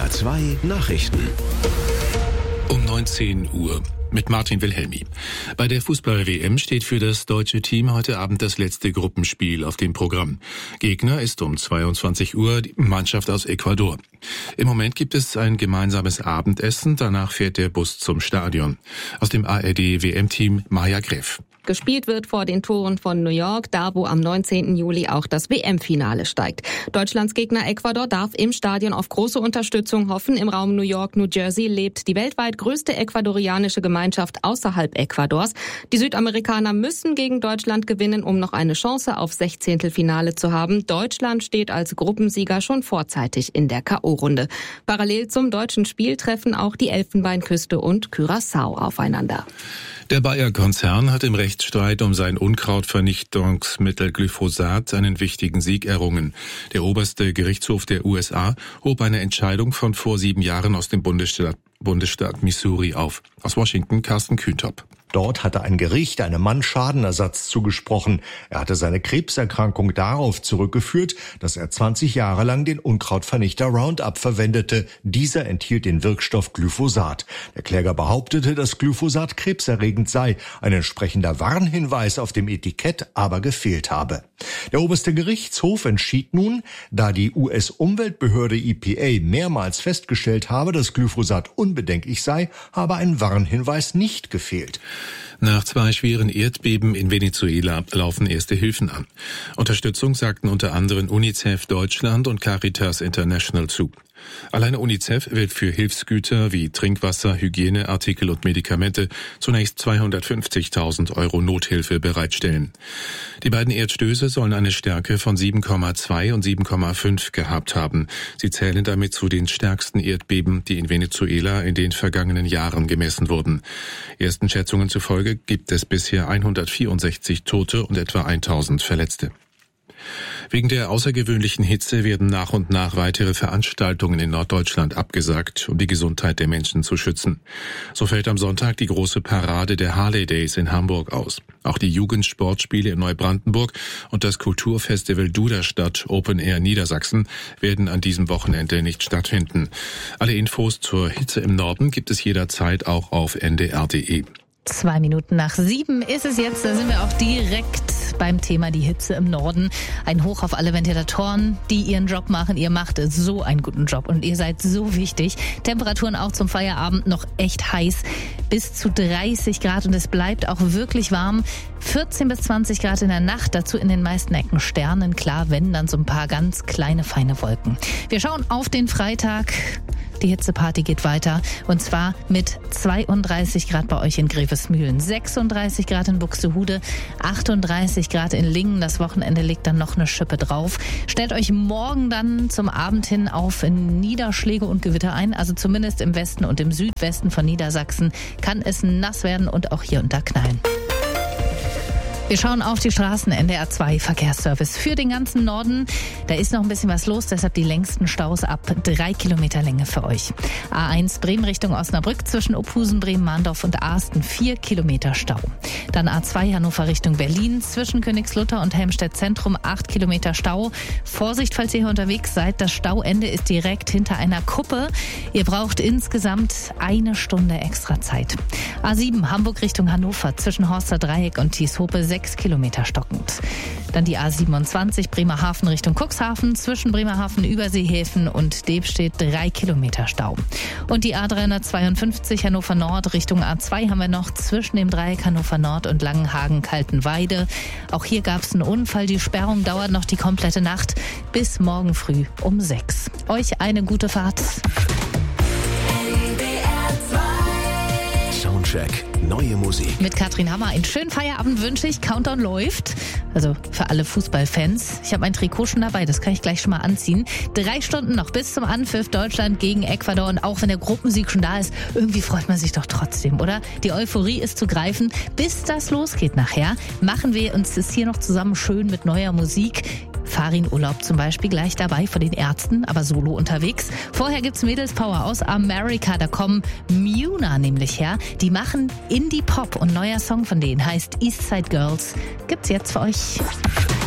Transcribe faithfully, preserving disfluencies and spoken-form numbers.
A zwei Nachrichten. Um neunzehn Uhr mit Martin Wilhelmi. Bei der Fußball-W M steht für das deutsche Team heute Abend das letzte Gruppenspiel auf dem Programm. Gegner ist um zweiundzwanzig Uhr die Mannschaft aus Ecuador. Im Moment gibt es ein gemeinsames Abendessen, danach fährt der Bus zum Stadion. Aus dem A R D-W M-Team Maja Greff. Gespielt wird vor den Toren von New York, da wo am neunzehnten Juli auch das W M-Finale steigt. Deutschlands Gegner Ecuador darf im Stadion auf große Unterstützung hoffen. Im Raum New York, New Jersey lebt die weltweit größte ecuadorianische Gemeinschaft außerhalb Ecuadors. Die Südamerikaner müssen gegen Deutschland gewinnen, um noch eine Chance auf Sechzehntelfinale zu haben. Deutschland steht als Gruppensieger schon vorzeitig in der K O-Runde. Parallel zum deutschen Spiel treffen auch die Elfenbeinküste und Curaçao aufeinander. Der Bayer-Konzern hat im Rechtsstreit um sein Unkrautvernichtungsmittel Glyphosat einen wichtigen Sieg errungen. Der oberste Gerichtshof der U S A hob eine Entscheidung von vor sieben Jahren aus dem Bundesstaat, Bundesstaat Missouri auf. Aus Washington Carsten Kühntop. Dort hatte ein Gericht einem Mann Schadenersatz zugesprochen. Er hatte seine Krebserkrankung darauf zurückgeführt, dass er zwanzig Jahre lang den Unkrautvernichter Roundup verwendete. Dieser enthielt den Wirkstoff Glyphosat. Der Kläger behauptete, dass Glyphosat krebserregend sei. Ein entsprechender Warnhinweis auf dem Etikett aber gefehlt habe. Der oberste Gerichtshof entschied nun, da die U S-Umweltbehörde E P A mehrmals festgestellt habe, dass Glyphosat unbedenklich sei, habe ein Warnhinweis nicht gefehlt. Nach zwei schweren Erdbeben in Venezuela laufen erste Hilfen an. Unterstützung sagten unter anderem UNICEF Deutschland und Caritas International zu. Alleine UNICEF wird für Hilfsgüter wie Trinkwasser, Hygieneartikel und Medikamente zunächst zweihundertfünfzigtausend Euro Nothilfe bereitstellen. Die beiden Erdstöße sollen eine Stärke von sieben Komma zwei und sieben Komma fünf gehabt haben. Sie zählen damit zu den stärksten Erdbeben, die in Venezuela in den vergangenen Jahren gemessen wurden. Ersten Schätzungen zufolge gibt es bisher hundertvierundsechzig Tote und etwa tausend Verletzte. Wegen der außergewöhnlichen Hitze werden nach und nach weitere Veranstaltungen in Norddeutschland abgesagt, um die Gesundheit der Menschen zu schützen. So fällt am Sonntag die große Parade der Harley Days in Hamburg aus. Auch die Jugendsportspiele in Neubrandenburg und das Kulturfestival Duderstadt Open Air Niedersachsen werden an diesem Wochenende nicht stattfinden. Alle Infos zur Hitze im Norden gibt es jederzeit auch auf n d r punkt d e. Zwei Minuten nach sieben ist es jetzt, da sind wir auch direkt beim Thema die Hitze im Norden. Ein Hoch auf alle Ventilatoren, die ihren Job machen. Ihr macht so einen guten Job und ihr seid so wichtig. Temperaturen auch zum Feierabend noch echt heiß, bis zu dreißig Grad und es bleibt auch wirklich warm. vierzehn bis zwanzig Grad in der Nacht, dazu in den meisten Ecken Sternen. Klar, wenn dann so ein paar ganz kleine, feine Wolken. Wir schauen auf den Freitag. Die Hitzeparty geht weiter und zwar mit zweiunddreißig Grad bei euch in Grevesmühlen, sechsunddreißig Grad in Buxtehude, achtunddreißig Grad in Lingen. Das Wochenende legt dann noch eine Schippe drauf. Stellt euch morgen dann zum Abend hin auf Niederschläge und Gewitter ein. Also zumindest im Westen und im Südwesten von Niedersachsen kann es nass werden und auch hier und da knallen. Wir schauen auf die Straßen. N D R zwei Verkehrsservice für den ganzen Norden. Da ist noch ein bisschen was los, deshalb die längsten Staus ab drei Kilometer Länge für euch. A eins Bremen Richtung Osnabrück zwischen Ophusen, Bremen-Mahndorf und Asten vier Kilometer Stau. Dann A zwei Hannover Richtung Berlin zwischen Königslutter und Helmstedt Zentrum acht Kilometer Stau. Vorsicht, falls ihr hier unterwegs seid, das Stauende ist direkt hinter einer Kuppe. Ihr braucht insgesamt eine Stunde extra Zeit. A sieben Hamburg Richtung Hannover zwischen Horster Dreieck und Thieshope sechs Kilometer stockend. Dann die A siebenundzwanzig Bremerhaven Richtung Cuxhaven zwischen Bremerhaven, Überseehäfen und Debstedt drei Kilometer Stau. Und die A dreihundertzweiundfünfzig Hannover Nord Richtung A zwei haben wir noch zwischen dem Dreieck Hannover Nord und Langenhagen-Kaltenweide. Auch hier gab es einen Unfall. Die Sperrung dauert noch die komplette Nacht bis morgen früh um sechs. Euch eine gute Fahrt. Soundcheck. Neue Musik. Mit Katrin Hammer. Einen schönen Feierabend wünsche ich. Countdown läuft. Also für alle Fußballfans. Ich habe mein Trikot schon dabei. Das kann ich gleich schon mal anziehen. Drei Stunden noch bis zum Anpfiff. Deutschland gegen Ecuador. Und auch wenn der Gruppensieg schon da ist, irgendwie freut man sich doch trotzdem, oder? Die Euphorie ist zu greifen. Bis das losgeht nachher, machen wir uns das hier noch zusammen schön mit neuer Musik. Farin Urlaub zum Beispiel gleich dabei von den Ärzten, aber solo unterwegs. Vorher gibt's Mädelspower aus Amerika, da kommen Muna nämlich her. Die machen Indie-Pop und neuer Song von denen heißt Eastside Girls. Gibt's jetzt für euch.